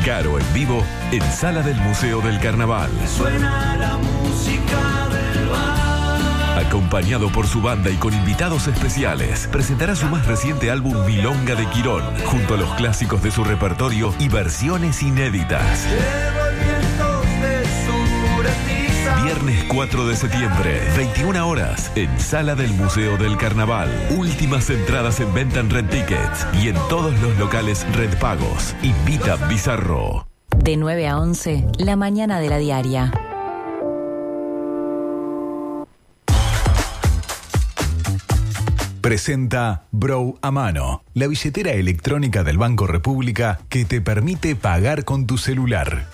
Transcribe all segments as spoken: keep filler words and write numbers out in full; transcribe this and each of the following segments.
Caro en vivo en Sala del Museo del Carnaval. Suena la música del bar. Acompañado por su banda y con invitados especiales, presentará su más reciente álbum Milonga de Quirón, junto a los clásicos de su repertorio y versiones inéditas. Viernes cuatro de septiembre, veintiuna horas, en Sala del Museo del Carnaval. Últimas entradas en venta en Red Tickets y en todos los locales Red Pagos. Invita Bizarro. De nueve a once, la mañana de la diaria. Presenta Bro a Mano, la billetera electrónica del Banco República que te permite pagar con tu celular.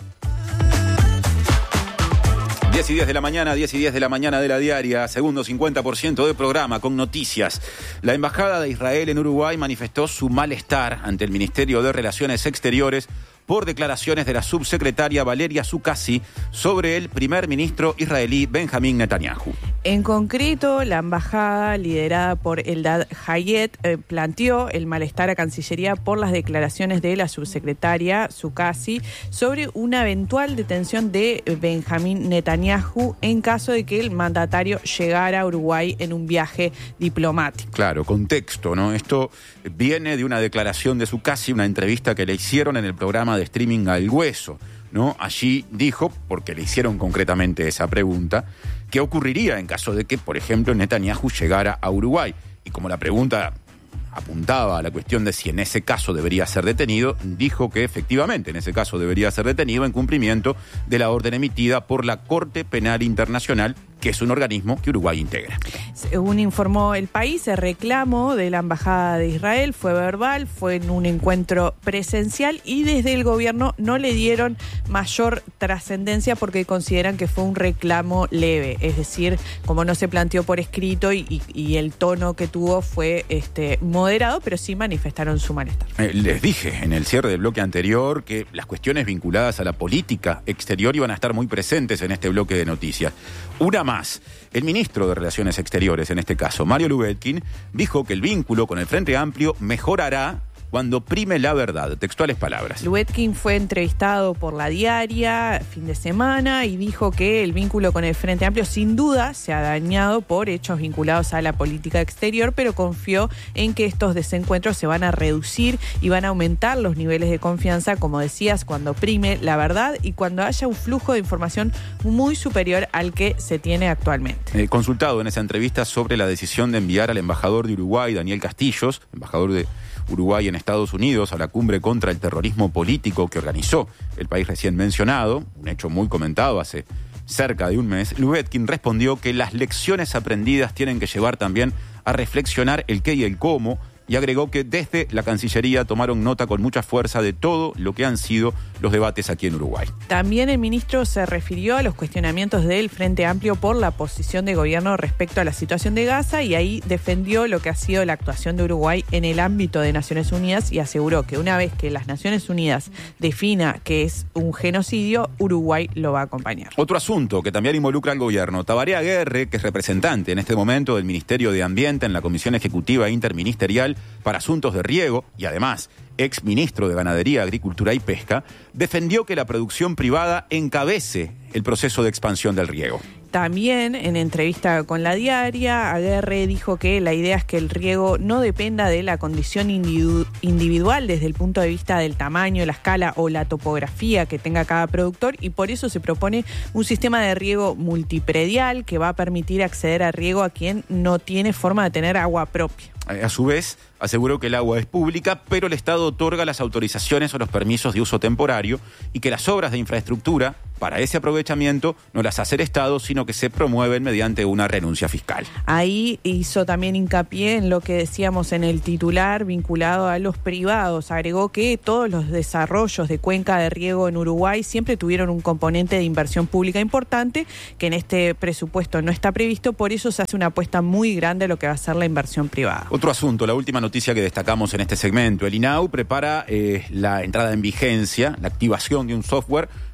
diez y diez de la mañana, diez y diez de la mañana de la diaria, segundo cincuenta por ciento de programa con noticias. La Embajada de Israel en Uruguay manifestó su malestar ante el Ministerio de Relaciones Exteriores por declaraciones de la subsecretaria Valeria Zuccasi sobre el primer ministro israelí Benjamín Netanyahu. En concreto, la embajada liderada por Eldad Hayet eh, planteó el malestar a Cancillería por las declaraciones de la subsecretaria Zuccasi sobre una eventual detención de Benjamín Netanyahu en caso de que el mandatario llegara a Uruguay en un viaje diplomático. Claro, contexto, ¿no? Esto viene de una declaración de Zuccasi, una entrevista que le hicieron en el programa de streaming Al Hueso, ¿no? Allí dijo, porque le hicieron concretamente esa pregunta, ¿qué ocurriría en caso de que, por ejemplo, Netanyahu llegara a Uruguay? Y como la pregunta apuntaba a la cuestión de si en ese caso debería ser detenido, dijo que efectivamente en ese caso debería ser detenido en cumplimiento de la orden emitida por la Corte Penal Internacional, que es un organismo que Uruguay integra. Según informó El País, el reclamo de la Embajada de Israel fue verbal, fue en un encuentro presencial y desde el gobierno no le dieron mayor trascendencia porque consideran que fue un reclamo leve, es decir, como no se planteó por escrito y, y, y el tono que tuvo fue este, moderado, pero sí manifestaron su malestar. Eh, les dije en el cierre del bloque anterior que las cuestiones vinculadas a la política exterior iban a estar muy presentes en este bloque de noticias. Una más. El ministro de Relaciones Exteriores, en este caso, Mario Lubetkin, dijo que el vínculo con el Frente Amplio mejorará cuando prime la verdad. Textuales palabras. Lubetkin fue entrevistado por La Diaria fin de semana y dijo que el vínculo con el Frente Amplio sin duda se ha dañado por hechos vinculados a la política exterior, pero confió en que estos desencuentros se van a reducir y van a aumentar los niveles de confianza, como decías, cuando prime la verdad y cuando haya un flujo de información muy superior al que se tiene actualmente. Eh, consultado en esa entrevista sobre la decisión de enviar al embajador de Uruguay, Daniel Castillos, embajador de Uruguay en Estados Unidos, a la cumbre contra el terrorismo político que organizó el país recién mencionado, un hecho muy comentado hace cerca de un mes, Lubetkin respondió que las lecciones aprendidas tienen que llevar también a reflexionar el qué y el cómo, y agregó que desde la Cancillería tomaron nota con mucha fuerza de todo lo que han sido los debates aquí en Uruguay. También el ministro se refirió a los cuestionamientos del Frente Amplio por la posición de gobierno respecto a la situación de Gaza y ahí defendió lo que ha sido la actuación de Uruguay en el ámbito de Naciones Unidas y aseguró que una vez que las Naciones Unidas defina que es un genocidio, Uruguay lo va a acompañar. Otro asunto que también involucra al gobierno. Tabaré Aguerre, que es representante en este momento del Ministerio de Ambiente en la Comisión Ejecutiva Interministerial para Asuntos de Riego y además ex ministro de Ganadería, Agricultura y Pesca, defendió que la producción privada encabece el proceso de expansión del riego. También, en entrevista con La Diaria, Aguerre dijo que la idea es que el riego no dependa de la condición individu- individual desde el punto de vista del tamaño, la escala o la topografía que tenga cada productor y por eso se propone un sistema de riego multipredial que va a permitir acceder a riego a quien no tiene forma de tener agua propia. A su vez, aseguró que el agua es pública, pero el Estado otorga las autorizaciones o los permisos de uso temporario y que las obras de infraestructura para ese aprovechamiento no las hace el Estado, sino que se promueven mediante una renuncia fiscal. Ahí hizo también hincapié en lo que decíamos en el titular vinculado a los privados. Agregó que todos los desarrollos de cuenca de riego en Uruguay siempre tuvieron un componente de inversión pública importante, que en este presupuesto no está previsto, por eso se hace una apuesta muy grande a lo que va a ser la inversión privada. Otro asunto, la última noticia que destacamos en este segmento. El I N A U prepara eh, la entrada en vigencia, la activación de un software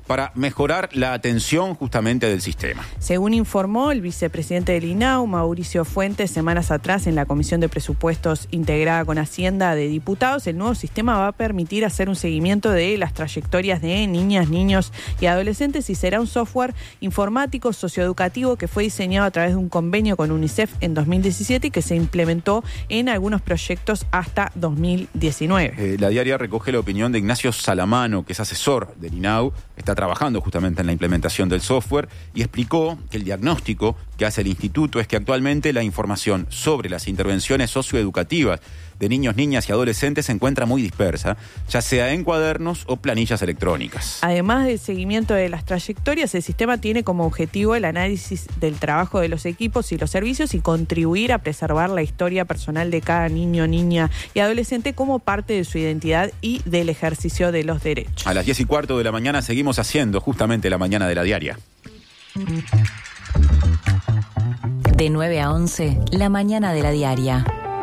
para mejorar la atención justamente del sistema. Según informó el vicepresidente del I N A U, Mauricio Fuentes, semanas atrás en la Comisión de Presupuestos integrada con Hacienda de Diputados, el nuevo sistema va a permitir hacer un seguimiento de las trayectorias de niñas, niños y adolescentes y será un software informático socioeducativo que fue diseñado a través de un convenio con UNICEF en dos mil diecisiete y que se implementó en algunos proyectos hasta dos mil diecinueve. Eh, la diaria recoge la opinión de Ignacio Salamano, que es asesor del I N A U, está trabajando justamente en la implementación del software y explicó que el diagnóstico que hace el instituto es que actualmente la información sobre las intervenciones socioeducativas de niños, niñas y adolescentes se encuentra muy dispersa, ya sea en cuadernos o planillas electrónicas. Además del seguimiento de las trayectorias, el sistema tiene como objetivo el análisis del trabajo de los equipos y los servicios y contribuir a preservar la historia personal de cada niño, niña y adolescente como parte de su identidad y del ejercicio de los derechos. A las diez y cuarto de la mañana seguimos haciendo justamente la mañana de la diaria. De nueve a once, la mañana de la diaria.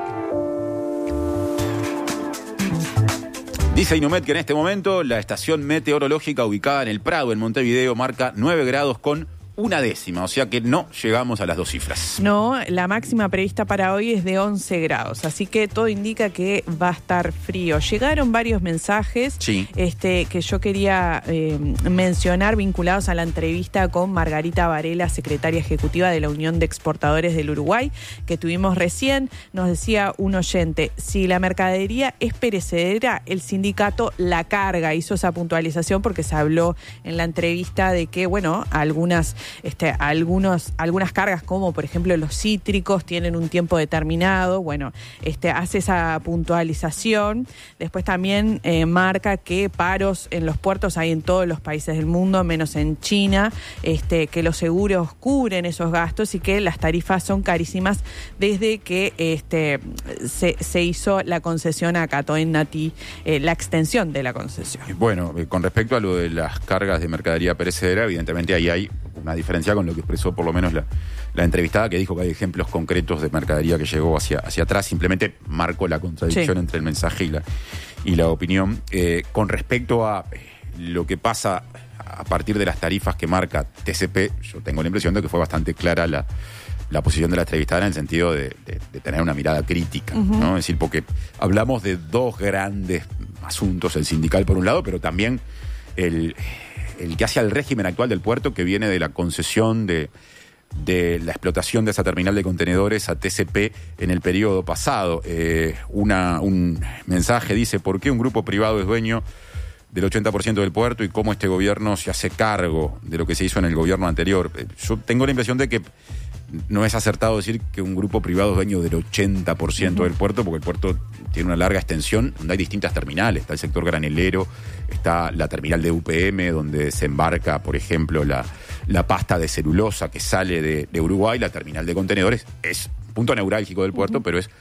Dice Inumet que en este momento la estación meteorológica ubicada en el Prado, en Montevideo, marca nueve grados con una décima, o sea que no llegamos a las dos cifras. No, la máxima prevista para hoy es de once grados, así que todo indica que va a estar frío. Llegaron varios mensajes sí. este, que yo quería eh, mencionar vinculados a la entrevista con Margarita Varela, secretaria ejecutiva de la Unión de Exportadores del Uruguay, que tuvimos recién. Nos decía un oyente, si la mercadería es perecedera, el sindicato la carga. Hizo esa puntualización porque se habló en la entrevista de que, bueno, algunas... Este, algunos, algunas cargas como por ejemplo los cítricos tienen un tiempo determinado, bueno, este, hace esa puntualización. Después también eh, marca que paros en los puertos hay en todos los países del mundo, menos en China, este, que los seguros cubren esos gastos y que las tarifas son carísimas desde que este, se, se hizo la concesión a Catoen Nati, eh, la extensión de la concesión. Bueno, eh, con respecto a lo de las cargas de mercadería perecedera, evidentemente ahí hay una diferencia con lo que expresó por lo menos la, la entrevistada, que dijo que hay ejemplos concretos de mercadería que llegó hacia, hacia atrás. Simplemente marcó la contradicción sí. entre el mensaje y la, y la opinión. Eh, con respecto a lo que pasa a partir de las tarifas que marca T C P, yo tengo la impresión de que fue bastante clara la, la posición de la entrevistada en el sentido de, de, de tener una mirada crítica, uh-huh. ¿no? Es decir, porque hablamos de dos grandes asuntos, el sindical por un lado, pero también el... el que hace al régimen actual del puerto, que viene de la concesión de, de la explotación de esa terminal de contenedores a T C P en el periodo pasado. Eh, una, un mensaje dice, ¿por qué un grupo privado es dueño del ochenta por ciento del puerto y cómo este gobierno se hace cargo de lo que se hizo en el gobierno anterior? Eh, yo tengo la impresión de que no es acertado decir que un grupo privado es dueño del ochenta por ciento uh-huh. del puerto, porque el puerto tiene una larga extensión donde hay distintas terminales. Está el sector granelero, está la terminal de U P M, donde se embarca, por ejemplo, la, la pasta de celulosa que sale de, de Uruguay. La terminal de contenedores es punto neurálgico del puerto, uh-huh. pero es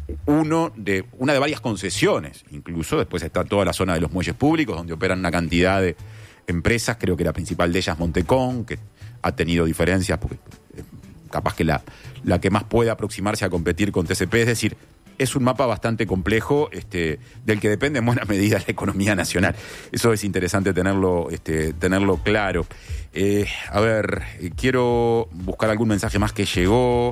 uno de, una de varias concesiones. Incluso después está toda la zona de los muelles públicos, donde operan una cantidad de empresas. Creo que la principal de ellas es Montecón, que ha tenido diferencias porque capaz que la, la que más puede aproximarse a competir con T C P. Es decir, es un mapa bastante complejo, este, del que depende en buena medida la economía nacional. Eso es interesante tenerlo, este, tenerlo claro. Eh, a ver, eh, quiero buscar algún mensaje más que llegó.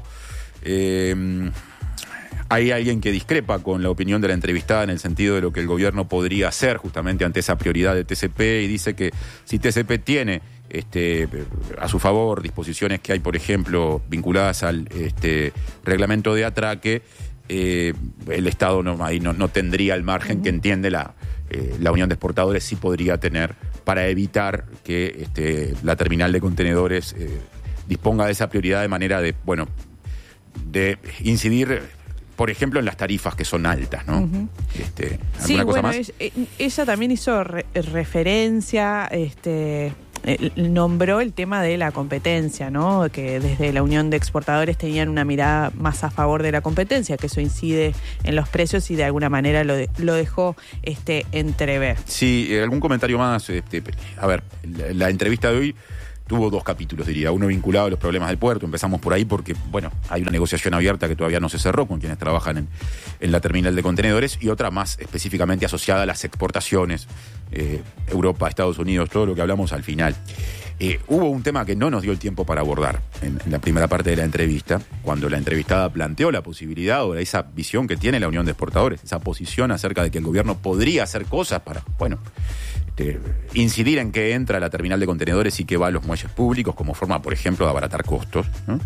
Eh, hay alguien que discrepa con la opinión de la entrevistada en el sentido de lo que el gobierno podría hacer justamente ante esa prioridad de T C P, y dice que si T C P tiene Este, a su favor disposiciones que hay, por ejemplo, vinculadas al este, reglamento de atraque, eh, el Estado no, ahí no, no tendría el margen uh-huh. que entiende la, eh, la Unión de Exportadores sí podría tener para evitar que este, la terminal de contenedores eh, disponga de esa prioridad de manera de, bueno, de incidir, por ejemplo, en las tarifas que son altas, ¿no? Uh-huh. Este, ¿alguna sí, cosa bueno, más? Es, ella también hizo re- referencia, este... nombró el tema de la competencia, ¿no? Que desde la Unión de Exportadores tenían una mirada más a favor de la competencia, que eso incide en los precios y de alguna manera lo, de, lo dejó este, entrever. Sí, algún comentario más. Este, a ver, la, la entrevista de hoy tuvo dos capítulos, diría. Uno vinculado a los problemas del puerto. Empezamos por ahí porque, bueno, hay una negociación abierta que todavía no se cerró con quienes trabajan en, en la terminal de contenedores, y otra más específicamente asociada a las exportaciones, eh, Europa, Estados Unidos, todo lo que hablamos al final. Eh, hubo un tema que no nos dio el tiempo para abordar en, en la primera parte de la entrevista, cuando la entrevistada planteó la posibilidad o esa visión que tiene la Unión de Exportadores, esa posición acerca de que el gobierno podría hacer cosas para, bueno, este, incidir en qué entra la terminal de contenedores y qué va a los muelles públicos, como forma, por ejemplo, de abaratar costos, ¿no?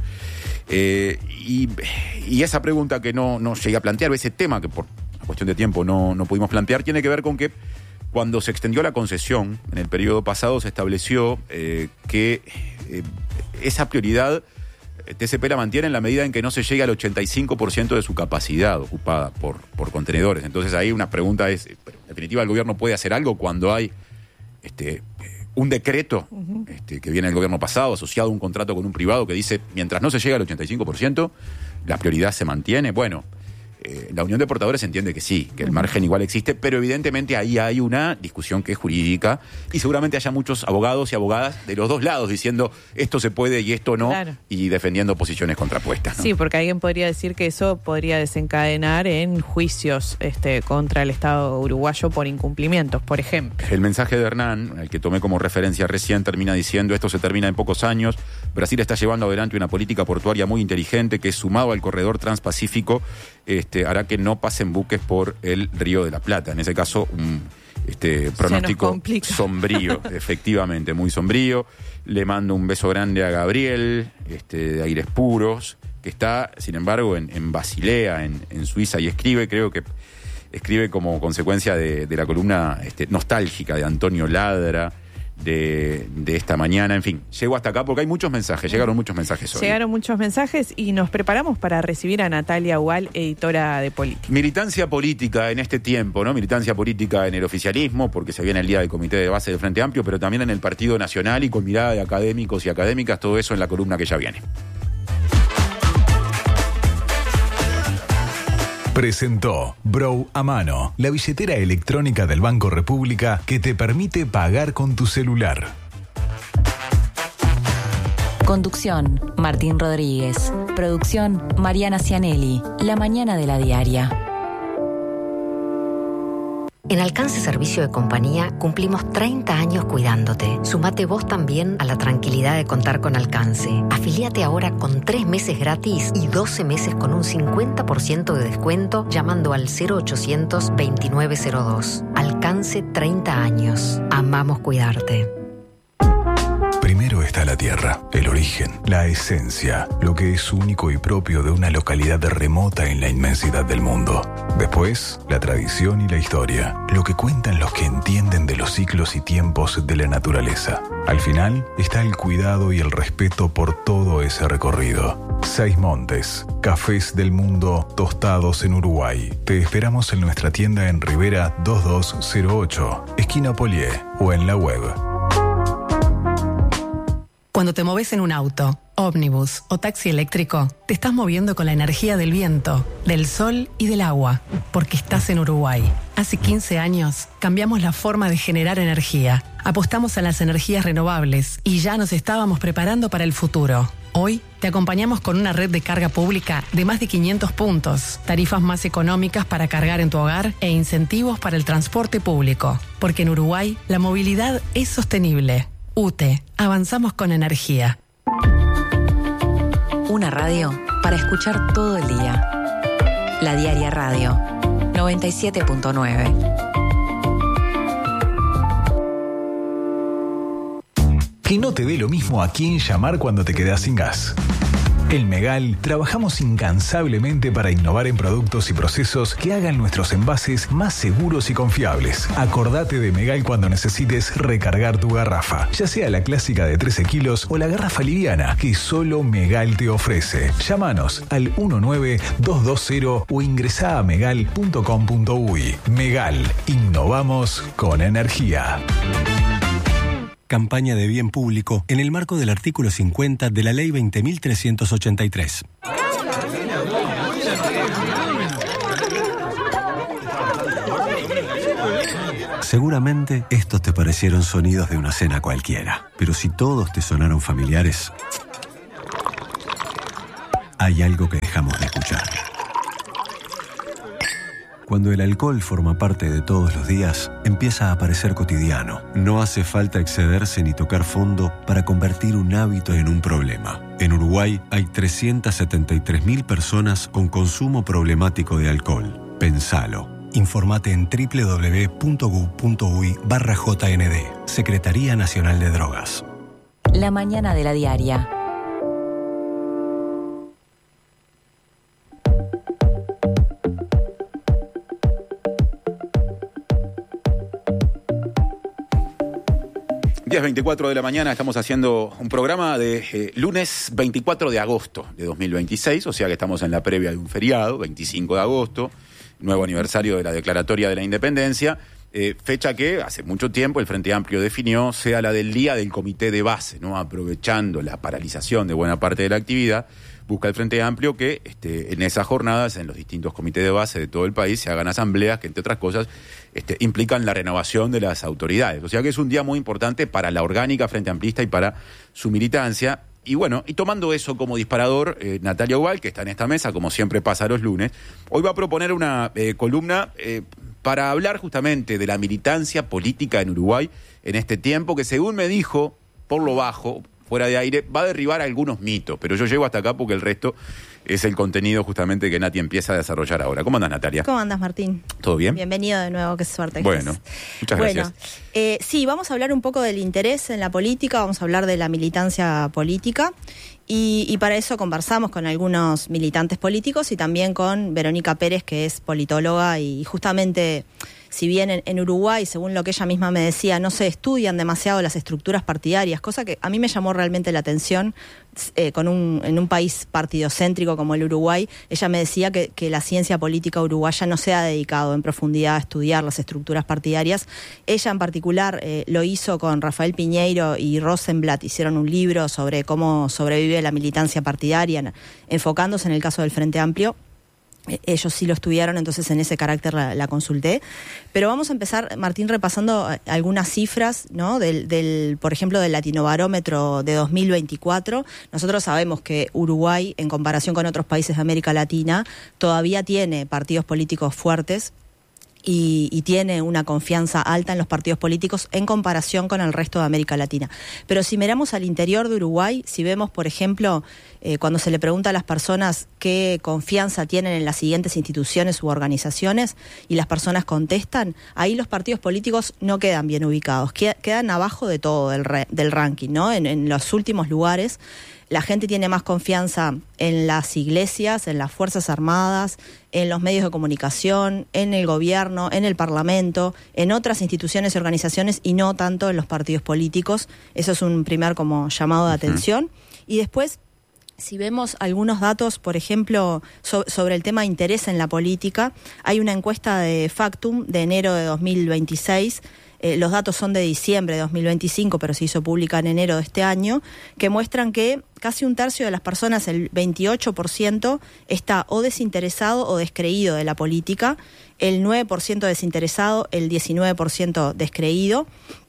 Eh, y, y esa pregunta que no, no llegué a plantear, o ese tema que por cuestión de tiempo no, no pudimos plantear, tiene que ver con que cuando se extendió la concesión, en el periodo pasado se estableció eh, que eh, esa prioridad T C P la mantiene en la medida en que no se llegue al ochenta y cinco por ciento de su capacidad ocupada por, por contenedores. Entonces ahí una pregunta es, en definitiva, ¿el gobierno puede hacer algo cuando hay este, un decreto uh-huh. este, que viene del gobierno pasado, asociado a un contrato con un privado que dice, mientras no se llegue al ochenta y cinco por ciento, la prioridad se mantiene? Bueno, Eh, la Unión de Exportadores entiende que sí, que el margen igual existe, pero evidentemente ahí hay una discusión que es jurídica y seguramente haya muchos abogados y abogadas de los dos lados diciendo esto se puede y esto no, claro, y defendiendo posiciones contrapuestas, ¿no? Sí, porque alguien podría decir que eso podría desencadenar en juicios este, contra el Estado uruguayo por incumplimientos, por ejemplo. El mensaje de Hernán, el que tomé como referencia recién, termina diciendo esto se termina en pocos años. Brasil está llevando adelante una política portuaria muy inteligente que, sumado al corredor transpacífico, este, hará que no pasen buques por el Río de la Plata. En ese caso, un este, pronóstico sombrío, efectivamente, muy sombrío. Le mando un beso grande a Gabriel, este, de Aires Puros, que está, sin embargo, en, en Basilea, en, en Suiza, y escribe, creo que escribe como consecuencia de, de la columna este, nostálgica de Antonio Ladra, De, de esta mañana. En fin, llego hasta acá porque hay muchos mensajes, llegaron muchos mensajes hoy. Llegaron muchos mensajes y nos preparamos para recibir a Natalia Ual, editora de Política. Militancia política en este tiempo, ¿no? Militancia política en el oficialismo, porque se viene el día del Comité de Base del Frente Amplio, pero también en el Partido Nacional y con mirada de académicos y académicas, todo eso en la columna que ya viene. Presentó Brow a Mano, la billetera electrónica del Banco República que te permite pagar con tu celular. Conducción, Martín Rodríguez. Producción, Mariana Cianelli. La mañana de la diaria. En Alcance Servicio de Compañía cumplimos treinta años cuidándote. Sumate vos también a la tranquilidad de contar con Alcance. Afiliate ahora con tres meses gratis y doce meses con un cincuenta por ciento de descuento llamando al cero ochocientos veintinueve cero dos. Alcance treinta años. Amamos cuidarte. Primero está la tierra, el origen, la esencia, lo que es único y propio de una localidad remota en la inmensidad del mundo. Después, la tradición y la historia, lo que cuentan los que entienden de los ciclos y tiempos de la naturaleza. Al final, está el cuidado y el respeto por todo ese recorrido. Seis Montes, cafés del mundo tostados en Uruguay. Te esperamos en nuestra tienda en Rivera dos dos cero ocho, esquina Polié, o en la web. Cuando te moves en un auto, ómnibus o taxi eléctrico, te estás moviendo con la energía del viento, del sol y del agua, porque estás en Uruguay. Hace quince años cambiamos la forma de generar energía, apostamos a las energías renovables y ya nos estábamos preparando para el futuro. Hoy te acompañamos con una red de carga pública de más de quinientos puntos, tarifas más económicas para cargar en tu hogar e incentivos para el transporte público, porque en Uruguay la movilidad es sostenible. U T E, avanzamos con energía. Una radio para escuchar todo el día. La Diaria Radio, noventa y siete punto nueve. Que no te dé lo mismo a quién llamar cuando te quedas sin gas. En Megal trabajamos incansablemente para innovar en productos y procesos que hagan nuestros envases más seguros y confiables. Acordate de Megal cuando necesites recargar tu garrafa, ya sea la clásica de trece kilos o la garrafa liviana que solo Megal te ofrece. Llámanos al uno nueve dos dos cero o ingresá a megal punto com punto uy. Megal, innovamos con energía. Campaña de bien público en el marco del artículo cincuenta de la Ley veinte mil trescientos ochenta y tres. Seguramente estos te parecieron sonidos de una cena cualquiera, pero si todos te sonaron familiares, hay algo que dejamos de escuchar. Cuando el alcohol forma parte de todos los días, empieza a parecer cotidiano. No hace falta excederse ni tocar fondo para convertir un hábito en un problema. En Uruguay hay trescientas setenta y tres mil personas con consumo problemático de alcohol. Pensalo. Informate en doble u doble u doble u punto gu punto uy barra J N D, Secretaría Nacional de Drogas. La mañana de la diaria. diez veinticuatro de la mañana, estamos haciendo un programa de eh, lunes veinticuatro de agosto de dos mil veintiséis, o sea que estamos en la previa de un feriado, veinticinco de agosto, nuevo aniversario de la Declaratoria de la Independencia, eh, fecha que hace mucho tiempo el Frente Amplio definió sea la del día del comité de base, ¿no? Aprovechando la paralización de buena parte de la actividad, busca el Frente Amplio que este, en esas jornadas, en los distintos comités de base de todo el país, se hagan asambleas que, entre otras cosas, este, implican la renovación de las autoridades. O sea que es un día muy importante para la orgánica Frente Amplista y para su militancia. Y bueno, y tomando eso como disparador, eh, Natalia Ubal, que está en esta mesa, como siempre pasa los lunes, hoy va a proponer una eh, columna eh, para hablar justamente de la militancia política en Uruguay en este tiempo que, según me dijo, por lo bajo, fuera de aire, va a derribar algunos mitos, pero yo llego hasta acá porque el resto es el contenido justamente que Nati empieza a desarrollar ahora. ¿Cómo andas, Natalia? ¿Cómo andas, Martín? ¿Todo bien? Bienvenido de nuevo, qué suerte. Bueno, muchas gracias. Bueno, eh, sí, vamos a hablar un poco del interés en la política, vamos a hablar de la militancia política y, y para eso conversamos con algunos militantes políticos y también con Verónica Pérez, que es politóloga y justamente... Si bien en, en Uruguay, según lo que ella misma me decía, no se estudian demasiado las estructuras partidarias, cosa que a mí me llamó realmente la atención eh, con un, en un país partidocéntrico como el Uruguay. Ella me decía que, que la ciencia política uruguaya no se ha dedicado en profundidad a estudiar las estructuras partidarias. Ella en particular eh, lo hizo con Rafael Piñeiro y Rosenblatt, hicieron un libro sobre cómo sobrevive la militancia partidaria, enfocándose en el caso del Frente Amplio. Ellos sí lo estudiaron, entonces en ese carácter la, la consulté. Pero vamos a empezar, Martín, repasando algunas cifras, ¿no? Del, del, por ejemplo, del Latinobarómetro de dos mil veinticuatro. Nosotros sabemos que Uruguay, en comparación con otros países de América Latina, todavía tiene partidos políticos fuertes. Y, y tiene una confianza alta en los partidos políticos en comparación con el resto de América Latina. Pero si miramos al interior de Uruguay, si vemos, por ejemplo, eh, cuando se le pregunta a las personas qué confianza tienen en las siguientes instituciones u organizaciones y las personas contestan, ahí los partidos políticos no quedan bien ubicados, quedan abajo de todo del, re, del ranking, ¿no? En, en los últimos lugares. La gente tiene más confianza en las iglesias, en las Fuerzas Armadas, en los medios de comunicación, en el gobierno, en el Parlamento, en otras instituciones y organizaciones y no tanto en los partidos políticos. Eso es un primer como llamado de atención. Y después, si vemos algunos datos, por ejemplo, so- sobre el tema de interés en la política, hay una encuesta de Factum de enero de dos mil veintiséis. Eh, los datos son de diciembre de dos mil veinticinco, pero se hizo pública en enero de este año, que muestran que casi un tercio de las personas, el veintiocho por ciento, está o desinteresado o descreído de la política, el nueve por ciento desinteresado, el diecinueve por ciento descreído.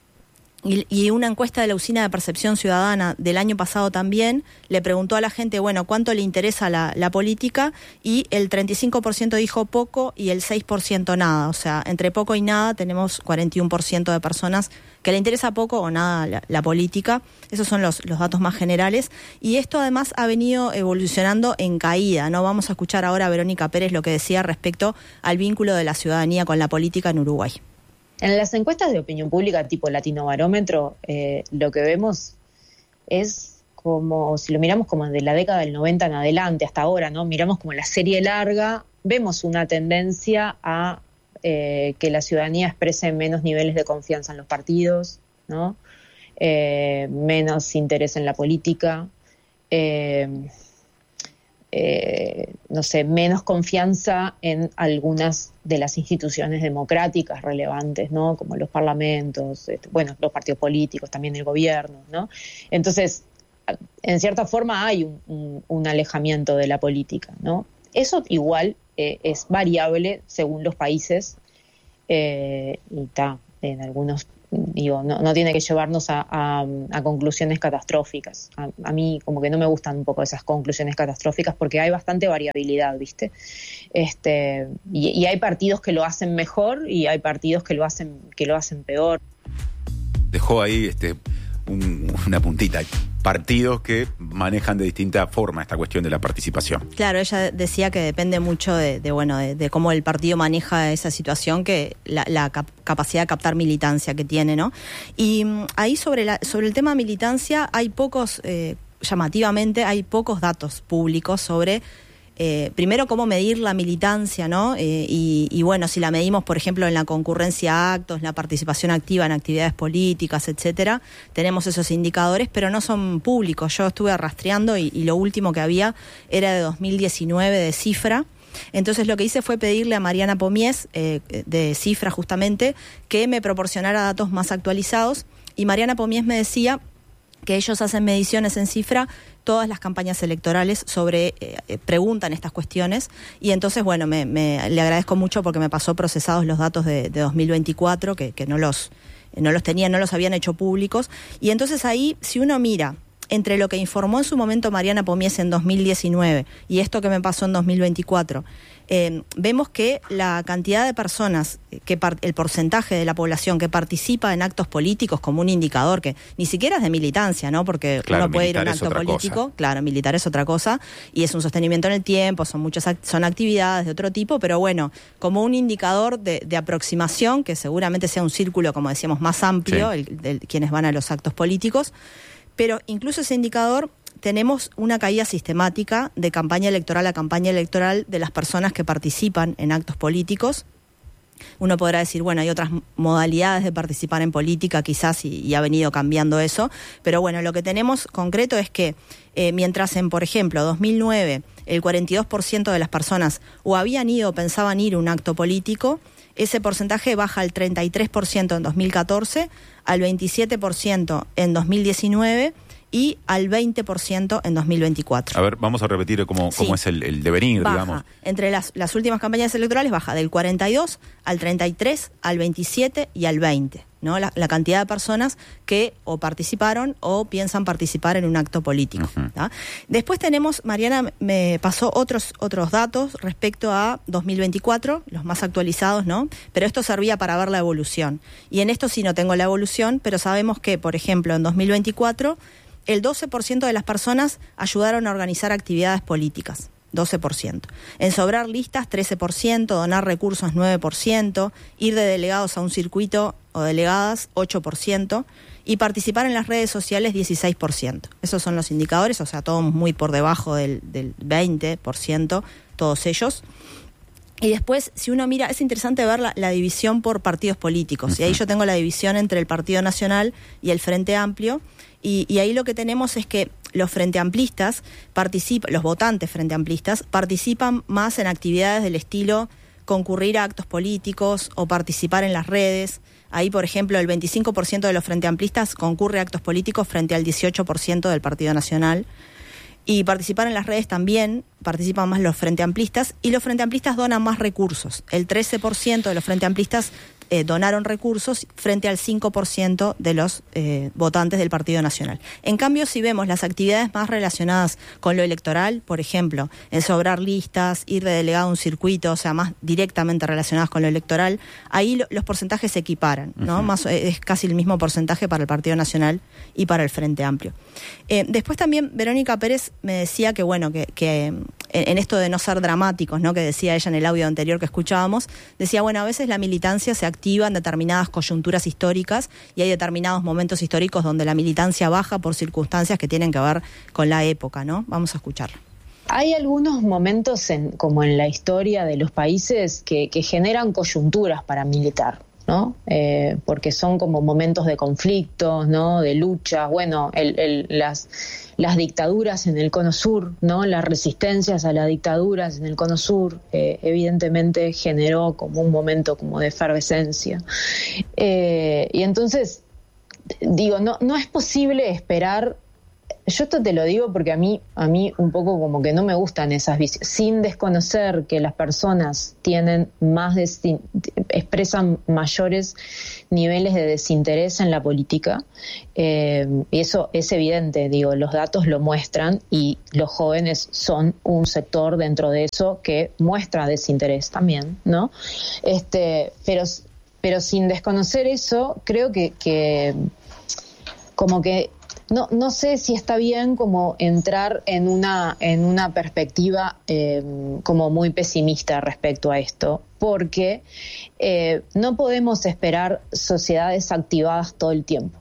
Y, y una encuesta de la Usina de Percepción Ciudadana del año pasado también le preguntó a la gente, bueno, ¿cuánto le interesa la, la política? Y el treinta y cinco por ciento dijo poco y el seis por ciento nada. O sea, entre poco y nada tenemos cuarenta y uno por ciento de personas que le interesa poco o nada la, la política. Esos son los, los datos más generales. Y esto además ha venido evolucionando en caída, ¿no? Vamos a escuchar ahora a Verónica Pérez lo que decía respecto al vínculo de la ciudadanía con la política en Uruguay. En las encuestas de opinión pública tipo Latinobarómetro, eh, lo que vemos es como, si lo miramos como de la década del noventa en adelante hasta ahora, ¿no? Miramos como la serie larga, vemos una tendencia a eh, que la ciudadanía exprese menos niveles de confianza en los partidos, ¿no? Eh, menos interés en la política, eh, Eh, no sé, menos confianza en algunas de las instituciones democráticas relevantes, ¿no? Como los parlamentos, este, bueno, los partidos políticos, también el gobierno, ¿no? Entonces, en cierta forma hay un, un, un alejamiento de la política, ¿no? Eso igual eh, es variable según los países eh, y ta, en algunos, digo, no, no tiene que llevarnos a, a, a conclusiones catastróficas. A, a mí como que no me gustan un poco esas conclusiones catastróficas porque hay bastante variabilidad, ¿viste? Este, y, y hay partidos que lo hacen mejor y hay partidos que lo hacen, que lo hacen peor. Dejó ahí este, un, una puntita. Partidos que manejan de distinta forma esta cuestión de la participación. Claro, ella decía que depende mucho de, de bueno de, de cómo el partido maneja esa situación, que la, la cap- capacidad de captar militancia que tiene, ¿no? Y mm, ahí sobre la sobre el tema militancia hay pocos, eh, llamativamente, hay pocos datos públicos sobre Eh, primero, cómo medir la militancia, ¿no? Eh, y, y bueno, si la medimos, por ejemplo, en la concurrencia a actos, la participación activa en actividades políticas, etcétera, tenemos esos indicadores, pero no son públicos. Yo estuve rastreando y, y lo último que había era de dos mil diecinueve de Cifra. Entonces lo que hice fue pedirle a Mariana Pomies, eh, de Cifra justamente, que me proporcionara datos más actualizados, y Mariana Pomies me decía que ellos hacen mediciones en Cifra todas las campañas electorales sobre, eh, preguntan estas cuestiones, y entonces, bueno, me, me, le agradezco mucho porque me pasó procesados los datos de, de dos mil veinticuatro, que, que no los, no los tenían, no los habían hecho públicos, y entonces ahí, si uno mira entre lo que informó en su momento Mariana Pomies en dos mil diecinueve y esto que me pasó en dos mil veinticuatro, eh, vemos que la cantidad de personas, que par- el porcentaje de la población que participa en actos políticos como un indicador, que ni siquiera es de militancia, ¿no? Porque claro, uno puede ir a un militar es acto otra político, cosa. claro, militar es otra cosa, y es un sostenimiento en el tiempo, son muchas act- son actividades de otro tipo, pero bueno, como un indicador de, de aproximación, que seguramente sea un círculo, como decíamos, más amplio, Sí. el, de quienes van a los actos políticos. Pero incluso ese indicador, tenemos una caída sistemática de campaña electoral a campaña electoral de las personas que participan en actos políticos. Uno podrá decir, bueno, hay otras modalidades de participar en política quizás y, y ha venido cambiando eso, pero bueno, lo que tenemos concreto es que eh, mientras en, por ejemplo, dos mil nueve el cuarenta y dos por ciento de las personas o habían ido o pensaban ir a un acto político, ese porcentaje baja al treinta y tres por ciento en dos mil catorce, al veintisiete por ciento en dos mil diecinueve y al veinte por ciento en dos mil veinticuatro. A ver, vamos a repetir cómo, Sí. cómo es el, el devenir, Baja. digamos. Entre las, las últimas campañas electorales baja del cuarenta y dos al treinta y tres, al veintisiete y al veinte, ¿no? La, la cantidad de personas que o participaron o piensan participar en un acto político. Uh-huh. ¿tá? Después tenemos, Mariana me pasó otros, otros datos respecto a dos mil veinticuatro, los más actualizados, ¿no? Pero esto servía para ver la evolución. Y en esto sí no tengo la evolución, pero sabemos que, por ejemplo, en dos mil veinticuatro, el doce por ciento de las personas ayudaron a organizar actividades políticas. doce por ciento. En sobrar listas, trece por ciento, donar recursos, nueve por ciento, ir de delegados a un circuito o delegadas, ocho por ciento, y participar en las redes sociales, dieciséis por ciento. Esos son los indicadores, o sea, todos muy por debajo del, del veinte por ciento, todos ellos. Y después, si uno mira, es interesante ver la, la división por partidos políticos, y ahí yo tengo la división entre el Partido Nacional y el Frente Amplio, y, y ahí lo que tenemos es que los frente amplistas participan, los votantes frente amplistas participan más en actividades del estilo concurrir a actos políticos o participar en las redes. Ahí, por ejemplo, el veinticinco por ciento de los frente amplistas concurre a actos políticos frente al dieciocho por ciento del Partido Nacional. Y participar en las redes también, participan más los frente amplistas, y los frente amplistas donan más recursos. El trece por ciento de los frente amplistas eh, donaron recursos frente al cinco por ciento de los eh, votantes del Partido Nacional. En cambio, si vemos las actividades más relacionadas con lo electoral, por ejemplo, en sobrar listas, ir de delegado a un circuito, o sea, más directamente relacionadas con lo electoral, ahí lo, los porcentajes se equiparan, ¿no? Uh-huh. Más, es casi el mismo porcentaje para el Partido Nacional y para el Frente Amplio. Eh, después también Verónica Pérez me decía que, bueno, que, que en, en esto de no ser dramáticos, ¿no? Que decía ella en el audio anterior que escuchábamos, decía, bueno, a veces la militancia se activa en determinadas coyunturas históricas y hay determinados momentos históricos donde la militancia baja por circunstancias que tienen que ver con la época, ¿no? Vamos a escucharla. Hay algunos momentos en, como en la historia de los países que, que generan coyunturas para militar, ¿no? Eh, porque son como momentos de conflictos, ¿no? De luchas, bueno, el, el, las, las dictaduras en el Cono Sur, ¿no? Las resistencias a las dictaduras en el Cono Sur, eh, evidentemente generó como un momento como de efervescencia. Eh, y entonces, digo, no, no es posible esperar yo esto te lo digo porque a mí, a mí un poco como que no me gustan esas visiones, sin desconocer que las personas tienen más desin- expresan mayores niveles de desinterés en la política, eh, y eso es evidente, digo, los datos lo muestran y los jóvenes son un sector dentro de eso que muestra desinterés también, ¿no? Este, pero, pero sin desconocer eso, creo que, que como que No, no sé si está bien como entrar en una, en una perspectiva eh, como muy pesimista respecto a esto, porque eh, no podemos esperar sociedades activadas todo el tiempo.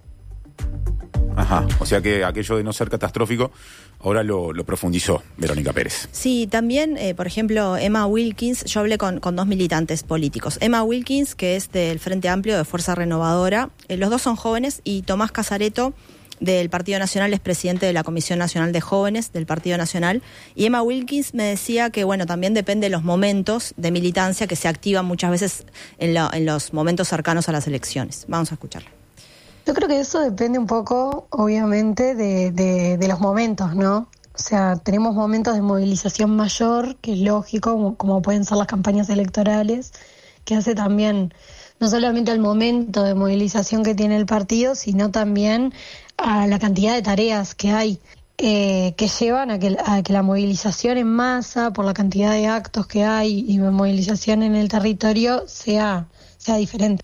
Ajá, o sea que aquello de no ser catastrófico ahora lo, lo profundizó Verónica Pérez. Sí, también, eh, por ejemplo, Emma Wilkins, yo hablé con, con dos militantes políticos. Emma Wilkins, que es del Frente Amplio de Fuerza Renovadora, eh, los dos son jóvenes, y Tomás Casareto, del Partido Nacional, es presidente de la Comisión Nacional de Jóvenes del Partido Nacional. Y Emma Wilkins me decía que, bueno, también depende de los momentos de militancia que se activan muchas veces en, lo, en los momentos cercanos a las elecciones. Vamos a escucharla. Yo creo que eso depende un poco, obviamente, de, de, de los momentos, ¿no? O sea, tenemos momentos de movilización mayor, que es lógico, como, como pueden ser las campañas electorales, que hace también no solamente al momento de movilización que tiene el partido, sino también a la cantidad de tareas que hay, eh, que llevan a que, a que la movilización en masa, por la cantidad de actos que hay y movilización en el territorio, sea, sea diferente.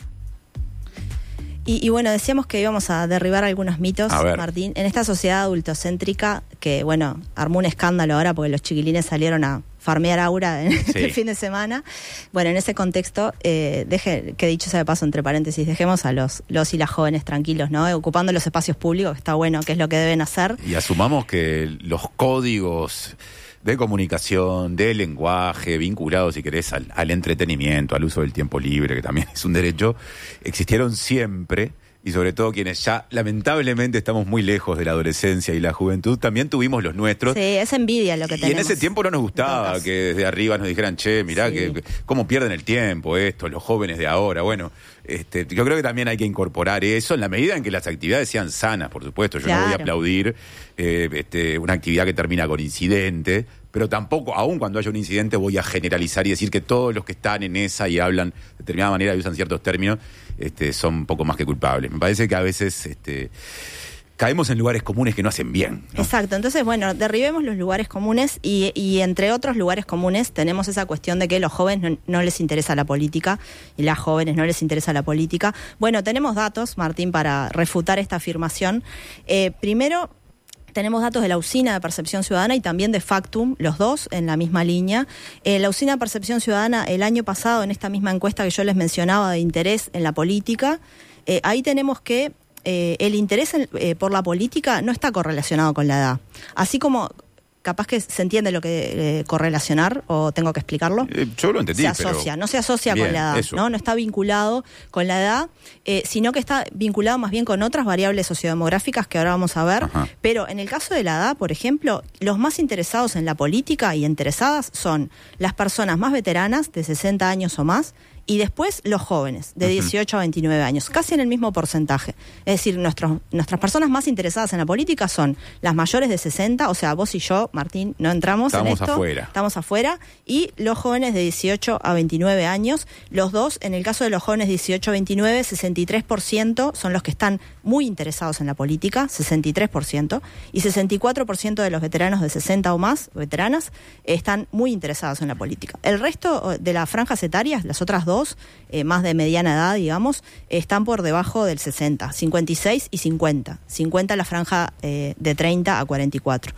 Y, y bueno, decíamos que íbamos a derribar algunos mitos, Martín, en esta sociedad adultocéntrica que, bueno, armó un escándalo ahora porque los chiquilines salieron a farmear aura en sí. el fin de semana. Bueno, en ese contexto, eh, deje, que dicho sea de paso, entre paréntesis, dejemos a los, los y las jóvenes tranquilos, ¿no? Ocupando los espacios públicos, que está bueno, que es lo que deben hacer. Y asumamos que los códigos de comunicación, de lenguaje, vinculados, si querés, al, al entretenimiento, al uso del tiempo libre, que también es un derecho, existieron siempre, y sobre todo quienes ya lamentablemente estamos muy lejos de la adolescencia y la juventud, también tuvimos los nuestros. Sí, es envidia lo que y tenemos. Y en ese tiempo no nos gustaba que desde arriba nos dijeran, che, mirá, sí. que, que cómo pierden el tiempo esto, los jóvenes de ahora. Bueno, este, yo creo que también hay que incorporar eso en la medida en que las actividades sean sanas, por supuesto. Yo claro. no voy a aplaudir eh, este, una actividad que termina con incidente, pero tampoco, aun cuando haya un incidente, voy a generalizar y decir que todos los que están en esa y hablan de determinada manera y usan ciertos términos, este, son un poco más que culpables. Me parece que a veces este, caemos en lugares comunes que no hacen bien, ¿no? Exacto, entonces, bueno, derribemos los lugares comunes y, y entre otros lugares comunes tenemos esa cuestión de que los jóvenes no, no les interesa la política y las jóvenes no les interesa la política. Bueno, tenemos datos, Martín, para refutar esta afirmación. Eh, primero, tenemos datos de la Usina de Percepción Ciudadana y también de Factum, los dos en la misma línea. Eh, la Usina de Percepción Ciudadana, el año pasado, en esta misma encuesta que yo les mencionaba de interés en la política, eh, ahí tenemos que eh, el interés en, eh, por la política no está correlacionado con la edad. Así como capaz que se entiende lo que eh, correlacionar, o tengo que explicarlo. Eh, yo lo entendí, se asocia, pero... no se asocia bien, con la edad, ¿no? No está vinculado con la edad, eh, sino que está vinculado más bien con otras variables sociodemográficas que ahora vamos a ver. Ajá. Pero en el caso de la edad, por ejemplo, los más interesados en la política y interesadas son las personas más veteranas, de sesenta años o más, y después los jóvenes, de dieciocho a veintinueve años, casi en el mismo porcentaje. Es decir, nuestros, nuestras personas más interesadas en la política son las mayores de sesenta, o sea, vos y yo, Martín, no entramos estamos en esto. Afuera. Estamos afuera. Y los jóvenes de dieciocho a veintinueve años, los dos, en el caso de los jóvenes de dieciocho a veintinueve, sesenta y tres por ciento son los que están muy interesados en la política, sesenta y tres por ciento, y sesenta y cuatro por ciento de los veteranos de sesenta o más, veteranas, están muy interesados en la política. El resto de las franjas etarias, las otras dos, Eh, más de mediana edad, digamos, están por debajo del sesenta, cincuenta y seis y cincuenta. cincuenta la franja eh, de treinta a cuarenta y cuatro.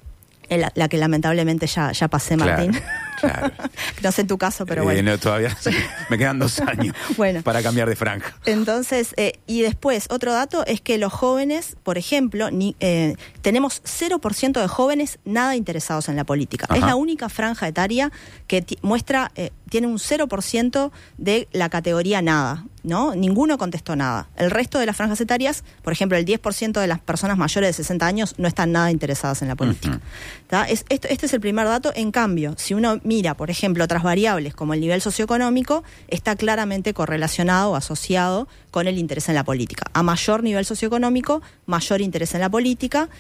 La, la que lamentablemente ya, ya pasé, Martín. Claro, claro. No sé en tu caso, pero bueno. Eh, no, todavía sí, me quedan dos años bueno. para cambiar de franja. Entonces, eh, y después, otro dato es que los jóvenes, por ejemplo, ni, eh, tenemos cero por ciento de jóvenes nada interesados en la política. Ajá. Es la única franja etaria que t- muestra, eh, tiene un cero por ciento de la categoría nada, ¿no? Ninguno contestó nada. El resto de las franjas etarias, por ejemplo, el diez por ciento de las personas mayores de sesenta años no están nada interesadas en la política. Uh-huh. Es, esto, este es el primer dato. En cambio, si uno mira, por ejemplo, otras variables como el nivel socioeconómico, está claramente correlacionado o asociado con el interés en la política. A mayor nivel socioeconómico, mayor interés en la política.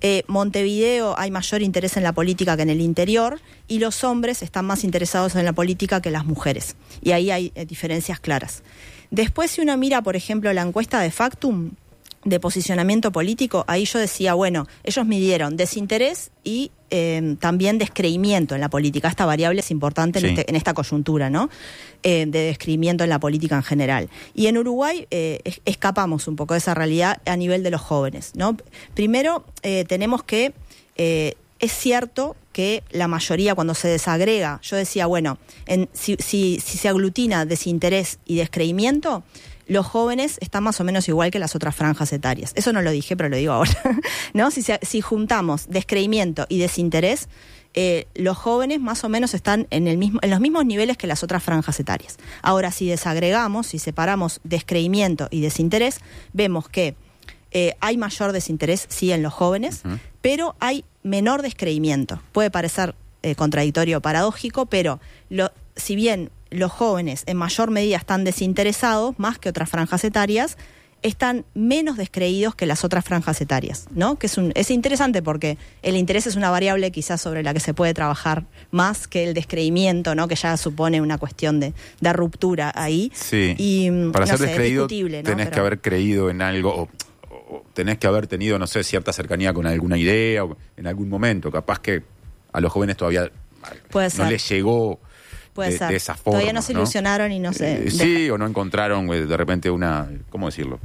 Eh, Montevideo hay mayor interés en la política que en el interior, y los hombres están más interesados en la política que las mujeres. Y ahí hay eh, diferencias claras. Después, si uno mira, por ejemplo, la encuesta de Factum de posicionamiento político, ahí yo decía, bueno, ellos midieron desinterés y eh, también descreimiento en la política. Esta variable es importante sí. en, este, en esta coyuntura, ¿no? Eh, de descreimiento en la política en general. Y en Uruguay eh, es, escapamos un poco de esa realidad a nivel de los jóvenes, ¿no? Primero, eh, tenemos que... Eh, es cierto que la mayoría, cuando se desagrega, yo decía, bueno, en, si, si, si se aglutina desinterés y descreimiento, los jóvenes están más o menos igual que las otras franjas etarias. Eso no lo dije, pero lo digo ahora, ¿no? Si, se, si juntamos descreimiento y desinterés, eh, los jóvenes más o menos están en, el mismo, en los mismos niveles que las otras franjas etarias. Ahora, si desagregamos, si separamos descreimiento y desinterés, vemos que eh, hay mayor desinterés, sí, en los jóvenes, uh-huh. pero hay menor descreimiento. Puede parecer eh, contradictorio o paradójico, pero lo, si bien los jóvenes en mayor medida están desinteresados, más que otras franjas etarias, están menos descreídos que las otras franjas etarias, ¿no? Que es, un, es interesante porque el interés es una variable quizás sobre la que se puede trabajar más que el descreimiento, ¿no? Que ya supone una cuestión de, de ruptura ahí. Sí, y, para no ser sé, descreído ¿no? tenés Pero... que haber creído en algo, o, o tenés que haber tenido, no sé, cierta cercanía con alguna idea, o en algún momento, capaz que a los jóvenes todavía puede no ser. les llegó... Puede de, ser. de esa forma, todavía no se ilusionaron ¿no? y no se... Eh, sí, o no encontraron eh, de repente una, ¿cómo decirlo?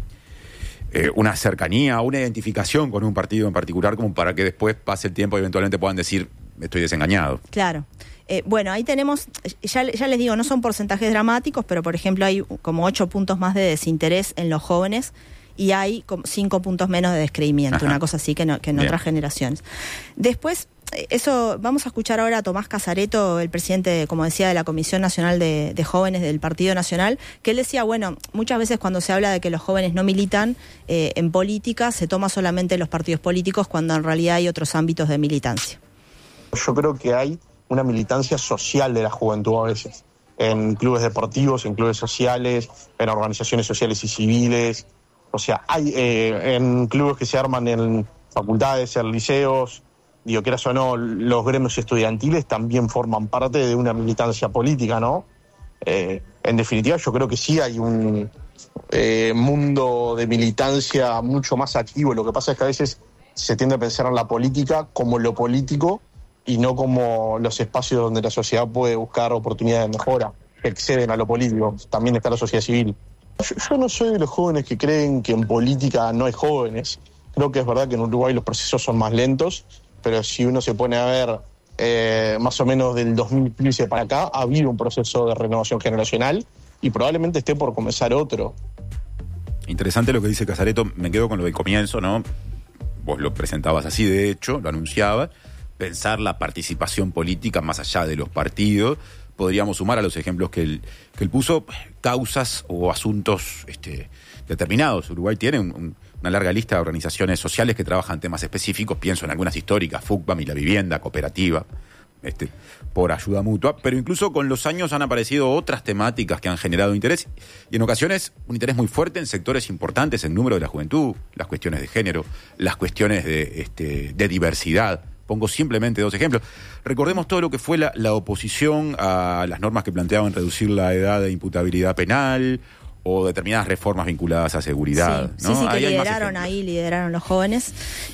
Eh, una cercanía, una identificación con un partido en particular, como para que después pase el tiempo y eventualmente puedan decir, estoy desengañado. Claro. Eh, bueno, ahí tenemos, ya, ya les digo, no son porcentajes dramáticos, pero por ejemplo hay como ocho puntos más de desinterés en los jóvenes y hay como cinco puntos menos de descreimiento, Ajá. una cosa así que, no, que en Bien. otras generaciones. Después... Eso, vamos a escuchar ahora a Tomás Casareto, el presidente, como decía, de la Comisión Nacional de, de Jóvenes del Partido Nacional, que él decía, bueno, muchas veces cuando se habla de que los jóvenes no militan eh, en política, se toma solamente los partidos políticos cuando en realidad hay otros ámbitos de militancia. Yo creo que hay una militancia social de la juventud a veces, en clubes deportivos, en clubes sociales, en organizaciones sociales y civiles, o sea, hay eh, en clubes que se arman en facultades, en liceos. Digo, quieras o no, los gremios estudiantiles también forman parte de una militancia política, ¿no? Eh, en definitiva, yo creo que sí hay un eh, mundo de militancia mucho más activo. Lo que pasa es que a veces se tiende a pensar en la política como lo político y no como los espacios donde la sociedad puede buscar oportunidades de mejora, que exceden a lo político. También está la sociedad civil. Yo, yo no soy de los jóvenes que creen que en política no hay jóvenes. Creo que es verdad que en Uruguay los procesos son más lentos, pero si uno se pone a ver eh, más o menos del dos mil quince para acá, ha habido un proceso de renovación generacional y probablemente esté por comenzar otro. Interesante lo que dice Casareto, me quedo con lo del comienzo, ¿no? Vos lo presentabas así, de hecho, lo anunciabas, pensar la participación política más allá de los partidos. Podríamos sumar a los ejemplos que él, que él puso, causas o asuntos este, determinados. Uruguay tiene un, un, una larga lista de organizaciones sociales que trabajan temas específicos, pienso en algunas históricas, FUCBAM y la vivienda, cooperativa, este, por ayuda mutua, pero incluso con los años han aparecido otras temáticas que han generado interés, y en ocasiones un interés muy fuerte en sectores importantes en número de la juventud, las cuestiones de género, las cuestiones de, este, de diversidad. Pongo simplemente dos ejemplos. Recordemos todo lo que fue la, la oposición a las normas que planteaban reducir la edad de imputabilidad penal o determinadas reformas vinculadas a seguridad. Sí, ¿no? sí, sí, que ahí lideraron ahí, lideraron los jóvenes.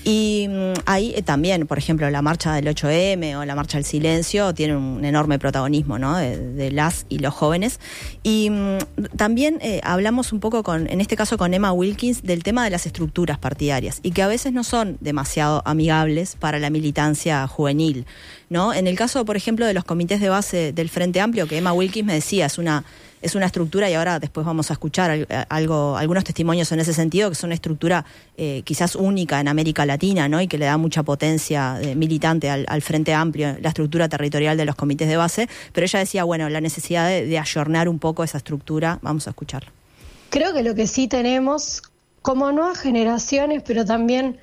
Y mmm, ahí eh, también, por ejemplo, la marcha del ocho eme o la marcha del silencio tienen un enorme protagonismo, ¿no? De, de las y los jóvenes. Y mmm, también eh, hablamos un poco, con, en este caso con Emma Wilkins, del tema de las estructuras partidarias y que a veces no son demasiado amigables para la militancia juvenil, ¿no? En el caso, por ejemplo, de los comités de base del Frente Amplio, que Emma Wilkins me decía, es una... es una estructura, y ahora después vamos a escuchar algo, algunos testimonios en ese sentido, que es una estructura eh, quizás única en América Latina, ¿no? Y que le da mucha potencia eh, militante al, al Frente Amplio, la estructura territorial de los comités de base, pero ella decía, bueno, la necesidad de, de ayornar un poco esa estructura. Vamos a escucharla. Creo que lo que sí tenemos, como nuevas generaciones, pero también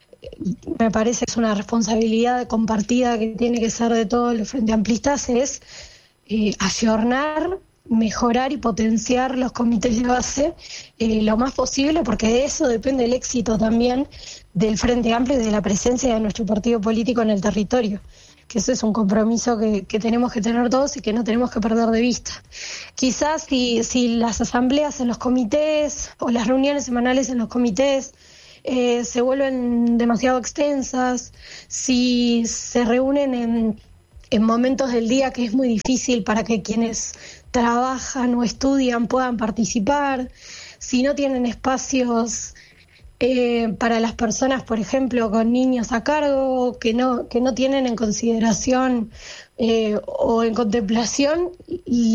me parece es una responsabilidad compartida que tiene que ser de todos los frente amplistas, es eh, ayornar mejorar y potenciar los comités de base eh, lo más posible, porque de eso depende el éxito también del Frente Amplio y de la presencia de nuestro partido político en el territorio, que eso es un compromiso que, que tenemos que tener todos y que no tenemos que perder de vista. Quizás si, si las asambleas en los comités o las reuniones semanales en los comités eh, se vuelven demasiado extensas, si se reúnen en, en momentos del día que es muy difícil para que quienes trabajan o estudian puedan participar, si no tienen espacios eh, para las personas, por ejemplo, con niños a cargo, que no, que no tienen en consideración eh, o en contemplación y